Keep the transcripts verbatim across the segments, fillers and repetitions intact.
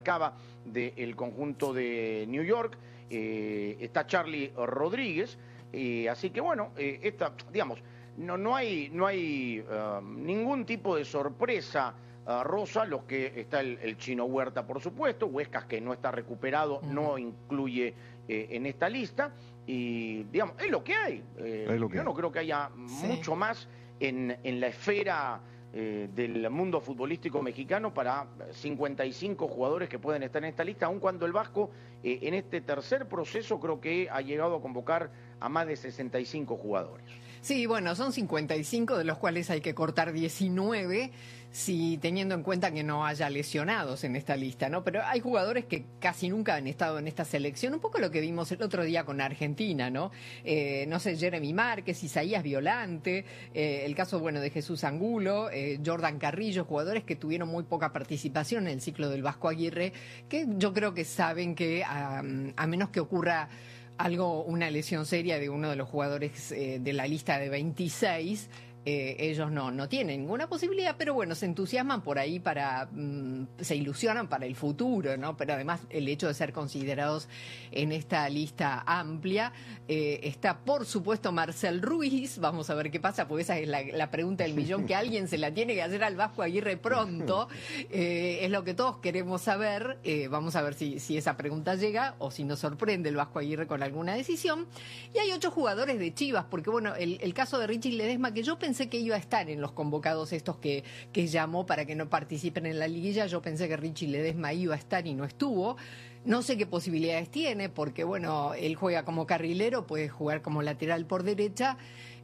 Cava del conjunto de New York, eh, está Charlie Rodríguez, eh, así que bueno, eh, esta, digamos, no, no hay, no hay uh, ningún tipo de sorpresa, uh, Rosa, los que está el, el Chino Huerta, por supuesto, Huescas, que no está recuperado, uh-huh. no incluye eh, en esta lista, y digamos, es lo que hay. Eh, es lo que yo hay. no creo que haya sí. mucho más en, en la esfera Eh, del mundo futbolístico mexicano para cincuenta y cinco jugadores que pueden estar en esta lista, aun cuando el Vasco eh, en este tercer proceso creo que ha llegado a convocar a más de sesenta y cinco jugadores. Sí, bueno, son cincuenta y cinco, de los cuales hay que cortar diecinueve, si teniendo en cuenta que no haya lesionados en esta lista, ¿no? Pero hay jugadores que casi nunca han estado en esta selección, un poco lo que vimos el otro día con Argentina, ¿no? Eh, no sé, Jeremy Márquez, Isaías Violante, eh, el caso, bueno, de Jesús Angulo, eh, Jordan Carrillo, jugadores que tuvieron muy poca participación en el ciclo del Vasco Aguirre, que yo creo que saben que a, a menos que ocurra algo, una lesión seria de uno de los jugadores eh, de la lista de veintiséis, eh, ellos no, no tienen ninguna posibilidad, pero bueno, se entusiasman por ahí para, mmm, se ilusionan para el futuro, ¿no? Pero además el hecho de ser considerados en esta lista amplia, eh, está por supuesto Marcel Ruiz, vamos a ver qué pasa, porque esa es la, la pregunta del millón que alguien se la tiene que hacer al Vasco Aguirre pronto, eh, es lo que todos queremos saber, eh, vamos a ver si, si esa pregunta llega o si nos sorprende el Vasco Aguirre con alguna decisión. Y hay ocho jugadores de Chivas, porque bueno, el, el caso de Richie Ledesma, que yo pensé Pensé que iba a estar en los convocados estos que, que llamó para que no participen en la liguilla. Yo pensé que Richie Ledesma iba a estar y no estuvo. No sé qué posibilidades tiene, porque bueno, él juega como carrilero, puede jugar como lateral por derecha,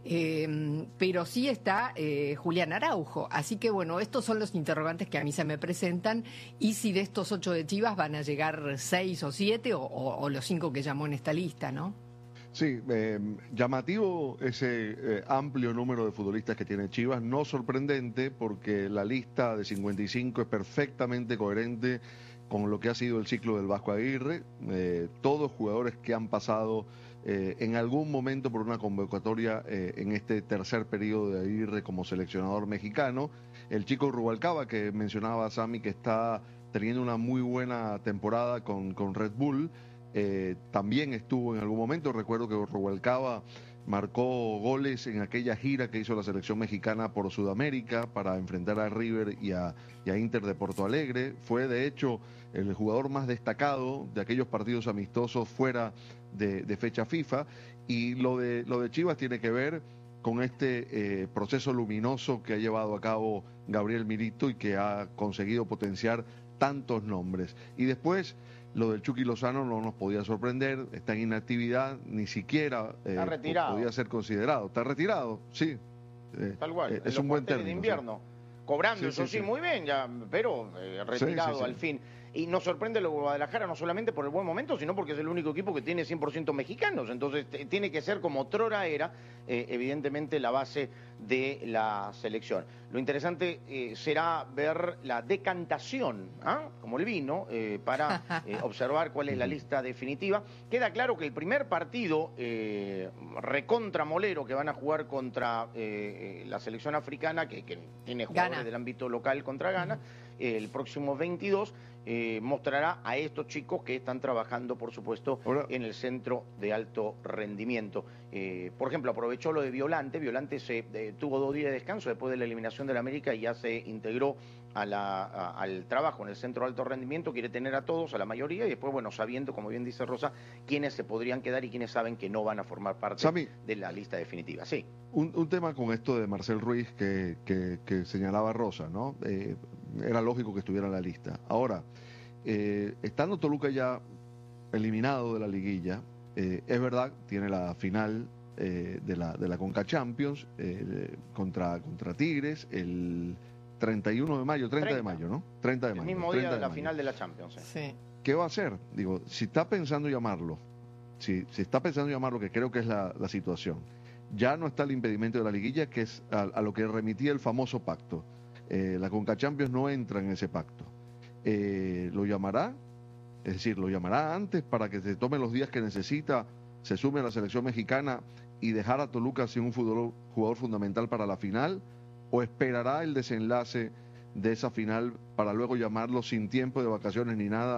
eh, pero sí está eh, Julián Araujo. Así que bueno, estos son los interrogantes que a mí se me presentan, y si de estos ocho de Chivas van a llegar seis o siete o, o, o los cinco que llamó en esta lista, ¿no? Sí, eh, llamativo ese eh, amplio número de futbolistas que tiene Chivas, no sorprendente porque la lista de cincuenta y cinco es perfectamente coherente con lo que ha sido el ciclo del Vasco Aguirre, eh, todos jugadores que han pasado eh, en algún momento por una convocatoria eh, en este tercer periodo de Aguirre como seleccionador mexicano. El chico Rubalcaba que mencionaba Sammy, que está teniendo una muy buena temporada con, con Red Bull, Eh, también estuvo en algún momento. Recuerdo que Rubalcaba marcó goles en aquella gira que hizo la selección mexicana por Sudamérica para enfrentar a River y a, y a Inter de Porto Alegre. Fue de hecho el jugador más destacado de aquellos partidos amistosos fuera de, de fecha FIFA. Y lo de, lo de Chivas tiene que ver con este eh, proceso luminoso que ha llevado a cabo Gabriel Milito y que ha conseguido potenciar tantos nombres. Y después lo del Chucky Lozano no nos podía sorprender, está en inactividad, ni siquiera eh, podía ser considerado. Está retirado, sí. Eh, Tal cual, eh, es un buen término. De invierno, sí. Cobrando, sí, eso sí, sí, sí, muy bien, ya, pero eh, retirado sí, sí, sí. al fin. Y nos sorprende lo de Guadalajara no solamente por el buen momento, sino porque es el único equipo que tiene cien por ciento mexicanos. Entonces tiene que ser, como otrora era, eh, evidentemente la base de la selección. Lo interesante eh, será ver la decantación, ¿ah? como el vino, eh, para eh, observar cuál es la lista definitiva. Queda claro que el primer partido eh, recontra molero que van a jugar contra eh, la selección africana, que, que tiene jugadores Ghana. del ámbito local contra Ghana, uh-huh. el próximo veintidós, eh, mostrará a estos chicos que están trabajando, por supuesto, Ahora. en el centro de alto rendimiento. Eh, por ejemplo, aprovechó lo de Violante. Violante se eh, tuvo dos días de descanso después de la eliminación del América y ya se integró a la, a, al trabajo en el centro de alto rendimiento. Quiere tener a todos, a la mayoría, y después, bueno, sabiendo, como bien dice Rosa, quiénes se podrían quedar y quiénes saben que no van a formar parte Sammy, de la lista definitiva. Sí. Un, un tema con esto de Marcel Ruiz que, que, que señalaba Rosa, ¿no? Eh, era lógico que estuviera en la lista. Ahora, eh, estando Toluca ya eliminado de la liguilla, eh, es verdad, tiene la final eh, de la de la Conca Champions eh, contra, contra Tigres el treinta y uno de mayo, treinta de mayo, ¿no? treinta de mayo. El mismo día de la final de la Champions. ¿eh? Sí. ¿Qué va a hacer? Digo, si está pensando llamarlo, si, si está pensando llamarlo, que creo que es la, la situación, ya no está el impedimento de la liguilla, que es a, a lo que remitía el famoso pacto. Eh, la Conca Champions no entra en ese pacto. Eh, ¿Lo llamará? Es decir, ¿lo llamará antes para que se tome los días que necesita, se sume a la selección mexicana y dejar a Toluca sin un jugador, jugador fundamental para la final? ¿O esperará el desenlace de esa final para luego llamarlo sin tiempo de vacaciones ni nada